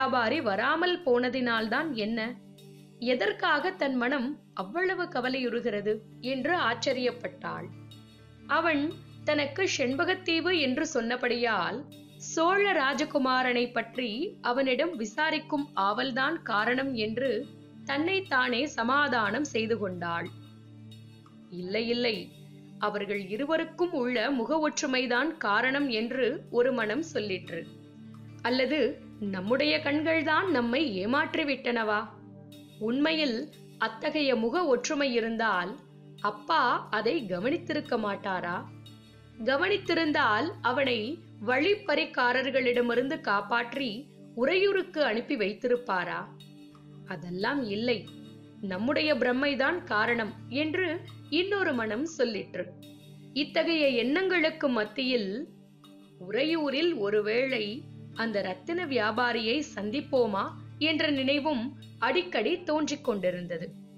வியாபாரி வராமல் போனதினால்தான் என்ன? எதற்காக தன் மனம் அவ்வளவு கவலையுறுகிறது என்று ஆச்சரியப்பட்டாள். அவன் தனக்கு செண்பகத்தீவு என்று சொன்னபடியால் சோழ ராஜகுமாரனை பற்றி அவனிடம் விசாரிக்கும் ஆவல்தான் காரணம் என்று தன்னைத்தானே சமாதானம் செய்து கொண்டாள். இல்லை இல்லை, அவர்கள் இருவருக்கும் உள்ள முக ஒற்றுமைதான் காரணம் என்று ஒரு மனம் சொல்லிற்று. அல்லது நம்முடைய கண்கள்தான் நம்மை ஏமாற்றிவிட்டனவா? உண்மையில் அத்தகைய முக ஒற்றுமை இருந்தால் அப்பா அதை கவனித்திருக்க மாட்டாரா? கவனித்திருந்தால் அவனை வழிப்பறிக்காரர்களிடமிருந்து காப்பாற்றி உறையூருக்கு அனுப்பி வைத்திருப்பாரா? அதெல்லாம் இல்லை, நம்முடைய பிரம்மைதான் காரணம் என்று இன்னொரு மனம் சொல்லிற்று. இத்தகைய எண்ணங்களுக்கு மத்தியில் உறையூரில் ஒருவேளை அந்த ரத்தின வியாபாரியை சந்திப்போமா என்ற நினைவும் அடிக்கடி தோன்றிக் கொண்டிருந்தது.